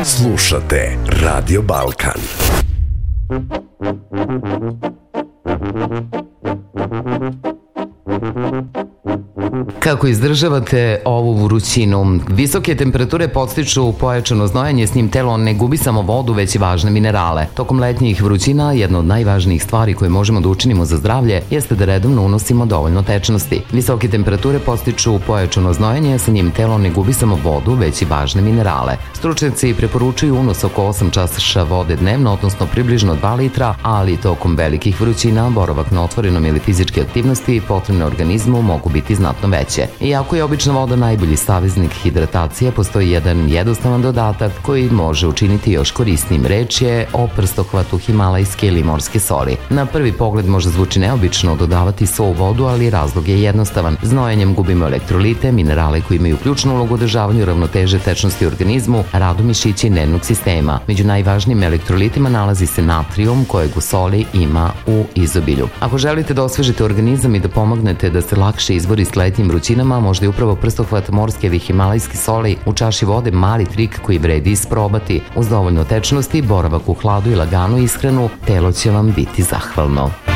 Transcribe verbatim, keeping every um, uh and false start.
Slušate Radio Balkan. Kako izdržavate ovu vrućinu? Visoke temperature podstiču pojačano znojanje, s njim telo ne gubi samo vodu, već i važne minerale. Tokom letnjih vrućina, jedna od najvažnijih stvari koje možemo da učinimo za zdravlje jeste da redovno unosimo dovoljno tečnosti. Visoke temperature podstiču pojačano znojanje, sa njim telo ne gubi samo vodu, već i važne minerale. Stručnjaci preporučuju unos oko osam čaša vode dnevno, odnosno približno dva litra, ali tokom velikih vrućina, boravak na otvorenom ili fizičke aktivnosti potrebne organizmu mogu biti znatno veće. Iako je obična voda najbolji saveznik hidratacije, postoji jedan jednostavan dodatak koji može učiniti još korisnijim. Reč je o prstohvatu himalajske ili morske soli. Na prvi pogled možda zvuči neobično dodavati so u vodu, ali razlog je jednostavan. Znojenjem gubimo elektrolite, minerale koji imaju ključnu ulogu u održavanju ravnoteže tečnosti u organizmu, radu mišića i nervnog sistema. Među najvažnijim elektrolitima nalazi se natrijum, kojeg u soli ima u izobilju. Ako želite da osvežite organizam i da pomognete da se lakše izbori s letnjim vrućinama, možda je upravo prstohvat morske ili himalajske soli u čaši vode mali trik koji vredi isprobati. Uz dovoljno tečnosti, boravak u hladu i laganu ishranu, telo će vam biti zahvalno.